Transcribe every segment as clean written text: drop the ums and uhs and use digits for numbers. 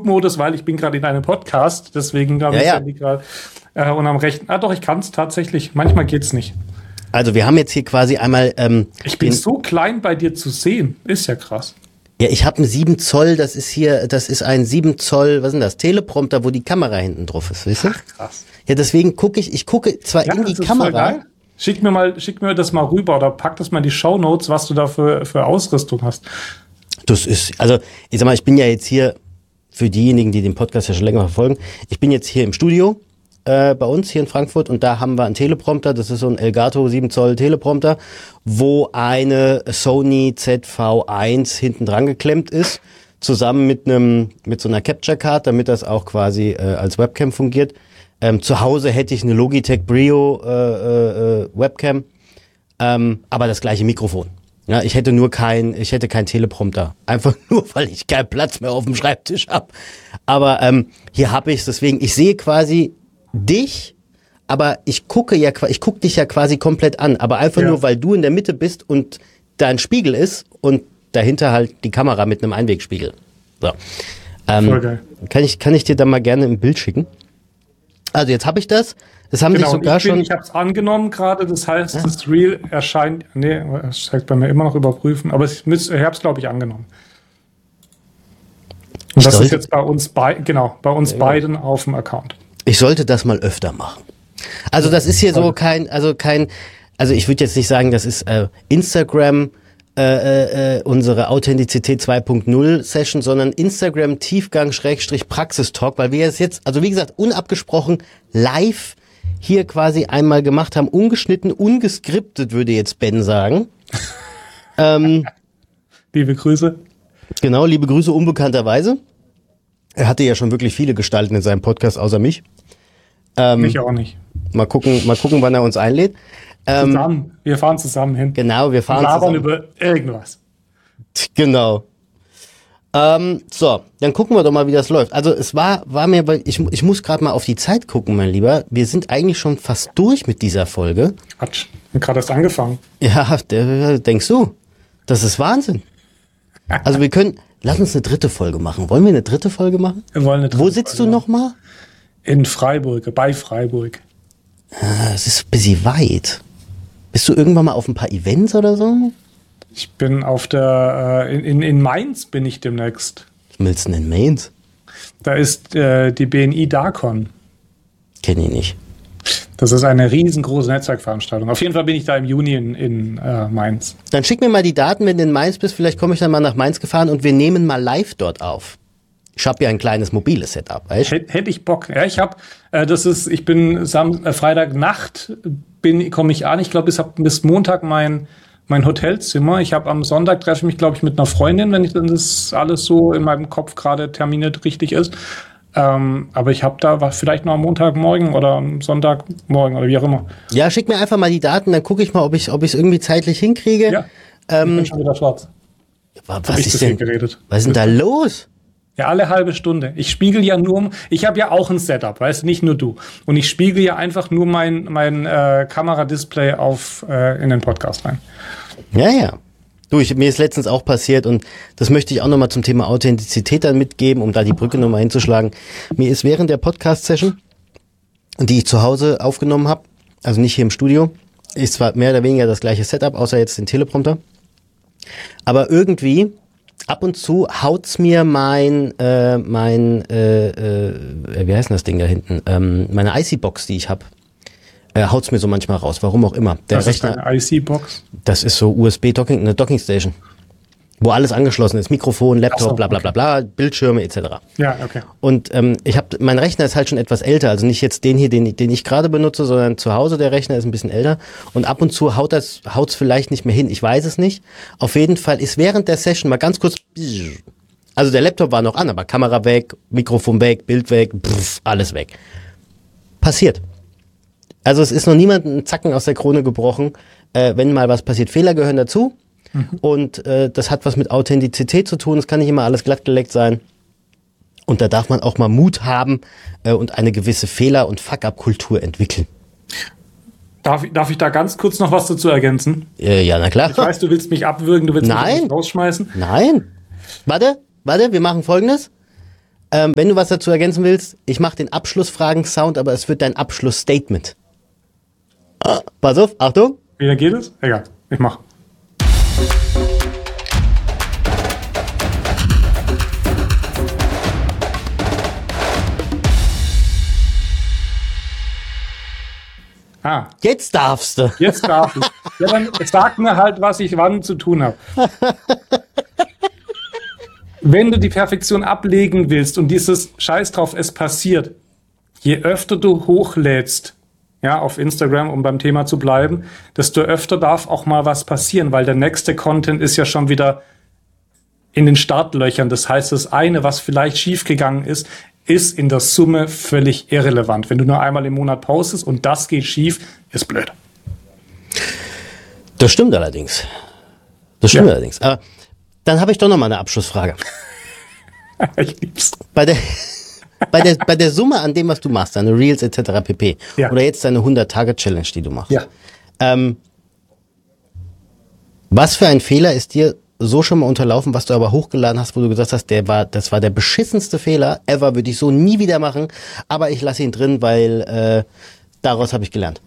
Flugmodus, weil ich bin gerade in einem Podcast, deswegen habe ich das Handy gerade und am rechten. Doch, ich kann es tatsächlich. Manchmal geht's nicht. Also wir haben jetzt hier quasi einmal... ich bin so klein bei dir zu sehen. Ist ja krass. Ja, ich habe einen 7 Zoll, das ist ein 7 Zoll, was ist denn das, Teleprompter, wo die Kamera hinten drauf ist, weißt du? Ach, krass. Ja, deswegen ich gucke zwar in die Kamera. Schick mir das mal rüber oder pack das mal in die Shownotes, was du da für Ausrüstung hast. Das ist, also ich sag mal, ich bin ja jetzt hier, für diejenigen, die den Podcast ja schon länger verfolgen, ich bin jetzt hier im Studio bei uns hier in Frankfurt und da haben wir einen Teleprompter, das ist so ein Elgato 7 Zoll Teleprompter, wo eine Sony ZV-1 hinten dran geklemmt ist, zusammen mit so einer Capture Card, damit das auch quasi als Webcam fungiert. Zu Hause hätte ich eine Logitech Brio Webcam, aber das gleiche Mikrofon. Ja, ich hätte keinen Teleprompter. Einfach nur, weil ich keinen Platz mehr auf dem Schreibtisch habe. Aber hier habe ich es, deswegen, ich sehe quasi dich, aber ich guck dich ja quasi komplett an. Aber einfach nur, weil du in der Mitte bist und da ein Spiegel ist und dahinter halt die Kamera mit einem Einwegspiegel. So. Voll geil. Kann ich dir da mal gerne ein Bild schicken? Also jetzt habe ich das. Das haben sich sogar schon. Ich habe es angenommen gerade. Das heißt, das Reel erscheint. Nee, es zeigt bei mir immer noch überprüfen. Aber ich habe es, glaube ich, angenommen. Und das ist jetzt bei uns beiden auf dem Account. Ich sollte das mal öfter machen. Also das ist hier so also ich würde jetzt nicht sagen, das ist Instagram unsere Authentizität 2.0 Session, sondern Instagram Tiefgang / Praxistalk, weil wir es jetzt, also wie gesagt, unabgesprochen live hier quasi einmal gemacht haben, ungeschnitten, ungeskriptet, würde jetzt Ben sagen. Liebe Grüße. Genau, liebe Grüße unbekannterweise. Er hatte ja schon wirklich viele Gestalten in seinem Podcast, außer mich. Mich auch nicht. Mal gucken, wann er uns einlädt. Zusammen. Wir fahren zusammen hin. Genau, wir fahren zusammen. Über irgendwas. Genau. So, dann gucken wir doch mal, wie das läuft. Also es war mir, weil ich muss gerade mal auf die Zeit gucken, mein Lieber. Wir sind eigentlich schon fast durch mit dieser Folge. Quatsch, wir haben gerade erst angefangen. Ja, denkst du? Das ist Wahnsinn. Also lass uns eine dritte Folge machen. Wollen wir eine dritte Folge machen? Wir wollen eine dritte Wo sitzt Folge du nochmal? In Freiburg, bei Freiburg. Es ist ein bisschen weit. Bist du irgendwann mal auf ein paar Events oder so? Ich bin in Mainz bin ich demnächst. Was willst du denn in Mainz? Da ist die BNI Darkon. Kenn ich nicht. Das ist eine riesengroße Netzwerkveranstaltung. Auf jeden Fall bin ich da im Juni in Mainz. Dann schick mir mal die Daten, wenn du in Mainz bist. Vielleicht komme ich dann mal nach Mainz gefahren und wir nehmen mal live dort auf. Ich habe ja ein kleines mobiles Setup, weißt du? Hätte ich Bock. Ja, ich bin Freitagnacht komme ich an. Ich glaube, ich habe bis Montag mein Hotelzimmer. Ich habe am Sonntag treffe ich mich, glaube ich, mit einer Freundin, wenn das alles so in meinem Kopf gerade terminiert richtig ist. Aber ich habe da vielleicht noch am Montagmorgen oder am Sonntagmorgen oder wie auch immer. Ja, schick mir einfach mal die Daten, dann gucke ich mal, ob ich es irgendwie zeitlich hinkriege. Ja, ich bin schon wieder schwarz. Was ist denn da los? Ja, alle halbe Stunde. Ich spiegel ja nur, ich habe ja auch ein Setup, weißt du, nicht nur du. Und ich spiegel ja einfach nur mein Kameradisplay in den Podcast rein. Ja. Du, mir ist letztens auch passiert und das möchte ich auch nochmal zum Thema Authentizität dann mitgeben, um da die Brücke nochmal hinzuschlagen. Mir ist während der Podcast-Session, die ich zu Hause aufgenommen habe, also nicht hier im Studio, ist zwar mehr oder weniger das gleiche Setup, außer jetzt den Teleprompter, aber irgendwie ab und zu haut's mir wie heißt denn das Ding da hinten? Meine IC-Box, die ich habe, haut's mir so manchmal raus. Warum auch immer. Der Rechner, ist eine IC-Box? Das ist so USB-Docking, eine Dockingstation, wo alles angeschlossen ist. Mikrofon, Laptop, bla bla bla bla, Bildschirme etc. Ja, okay. Und mein Rechner ist halt schon etwas älter, also nicht jetzt den hier, den ich gerade benutze, sondern zu Hause der Rechner ist ein bisschen älter. Und ab und zu haut's vielleicht nicht mehr hin. Ich weiß es nicht. Auf jeden Fall ist während der Session mal ganz kurz, also der Laptop war noch an, aber Kamera weg, Mikrofon weg, Bild weg, alles weg. Passiert. Also es ist noch niemand ein Zacken aus der Krone gebrochen, wenn mal was passiert. Fehler gehören dazu. Und das hat was mit Authentizität zu tun. Es kann nicht immer alles glattgeleckt sein. Und da darf man auch mal Mut haben und eine gewisse Fehler- und Fuck-up-Kultur entwickeln. Darf ich da ganz kurz noch was dazu ergänzen? Ja, na klar. Ich weiß, du willst mich abwürgen, du willst mich rausschmeißen. Nein. Warte, wir machen Folgendes. Wenn du was dazu ergänzen willst, ich mache den Abschlussfragen-Sound, aber es wird dein Abschlussstatement. Pass auf, Achtung. Wie geht es? Egal, ich mach. Jetzt darfst du. Jetzt darf ich. Ja, dann sag mir halt, was ich wann zu tun habe. Wenn du die Perfektion ablegen willst und dieses Scheiß drauf, es passiert, je öfter du hochlädst, ja, auf Instagram, um beim Thema zu bleiben, desto öfter darf auch mal was passieren, weil der nächste Content ist ja schon wieder in den Startlöchern. Das heißt, das eine, was vielleicht schiefgegangen ist in der Summe völlig irrelevant. Wenn du nur einmal im Monat postest und das geht schief, ist blöd. Das stimmt allerdings. Allerdings. Aber dann habe ich doch noch mal eine Abschlussfrage. Ich lieb's. Bei der Summe an dem, was du machst, deine Reels etc. pp. Ja. Oder jetzt deine 100-Tage-Challenge, die du machst. Ja. Was für ein Fehler ist dir so schon mal unterlaufen, was du aber hochgeladen hast, wo du gesagt hast, das war der beschissenste Fehler ever, würde ich so nie wieder machen, aber ich lasse ihn drin, weil daraus habe ich gelernt.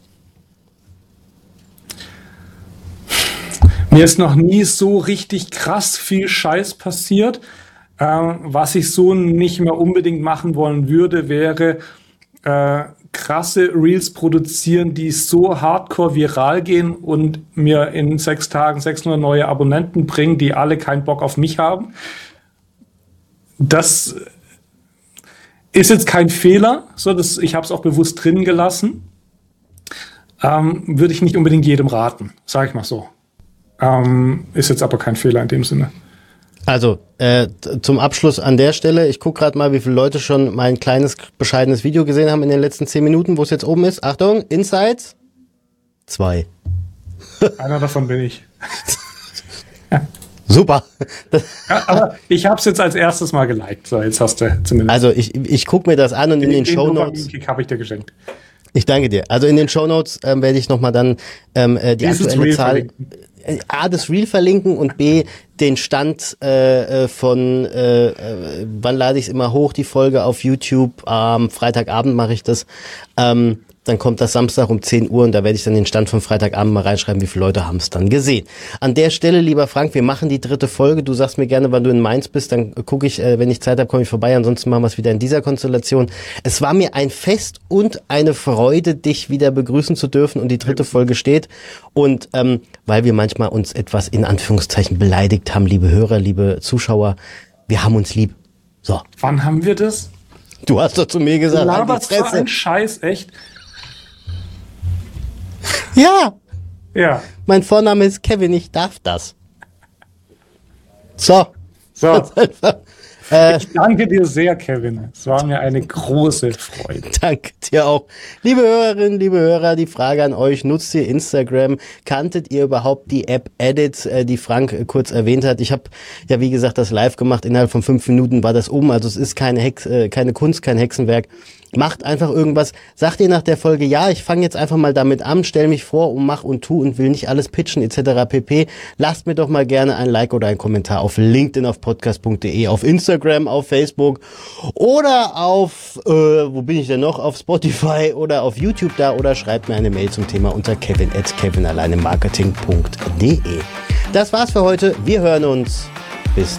Mir ist noch nie so richtig krass viel Scheiß passiert. Was ich so nicht mehr unbedingt machen wollen würde, wäre krasse Reels produzieren, die so hardcore viral gehen und mir in 6 Tagen 600 neue Abonnenten bringen, die alle keinen Bock auf mich haben. Das ist jetzt kein Fehler, ich habe es auch bewusst drin gelassen. Würde ich nicht unbedingt jedem raten, sage ich mal so. Ist jetzt aber kein Fehler in dem Sinne. Also, zum Abschluss an der Stelle, ich gucke gerade mal, wie viele Leute schon mein kleines, bescheidenes Video gesehen haben in den letzten 10 Minuten, wo es jetzt oben ist. Achtung, Insights. 2. Einer davon bin ich. Super. Ja, aber ich habe es jetzt als erstes mal geliked. So, jetzt hast du zumindest. Also, ich gucke mir das an und in den Shownotes. Habe ich dir geschenkt. Ich danke dir. Also in den Shownotes werde ich nochmal dann die aktuelle Zahl... A, das Reel verlinken und B, den Stand von wann lade ich es immer hoch, die Folge auf YouTube. Freitagabend mache ich das. Dann kommt das Samstag um 10 Uhr und da werde ich dann den Stand von Freitagabend mal reinschreiben, wie viele Leute haben es dann gesehen. An der Stelle, lieber Frank, wir machen die 3. Folge. Du sagst mir gerne, wann du in Mainz bist, dann gucke ich, wenn ich Zeit habe, komme ich vorbei. Ansonsten machen wir es wieder in dieser Konstellation. Es war mir ein Fest und eine Freude, dich wieder begrüßen zu dürfen und die 3. Folge steht. Und weil wir manchmal uns etwas in Anführungszeichen beleidigt haben, liebe Hörer, liebe Zuschauer, wir haben uns lieb. So. Wann haben wir das? Du hast doch zu mir gesagt, laberst für ein Scheiß, echt? Ja. Ja. Mein Vorname ist Kevin, ich darf das. So. Ich danke dir sehr, Kevin. Es war mir eine große Freude. Danke dir auch. Liebe Hörerinnen, liebe Hörer, die Frage an euch, nutzt ihr Instagram? Kanntet ihr überhaupt die App Edit, die Frank kurz erwähnt hat? Ich habe ja, wie gesagt, das live gemacht. Innerhalb von 5 Minuten war das oben. Also es ist keine Kunst, kein Hexenwerk. Macht einfach irgendwas. Sagt ihr nach der Folge, ja, ich fange jetzt einfach mal damit an, stell mich vor und mach und tu und will nicht alles pitchen etc. pp. Lasst mir doch mal gerne ein Like oder einen Kommentar auf LinkedIn, auf podcast.de, auf Instagram, auf Facebook oder auf, wo bin ich denn noch? Auf Spotify oder auf YouTube da oder schreibt mir eine Mail zum Thema unter kevin@kevinalleinemarketing.de. Das war's für heute. Wir hören uns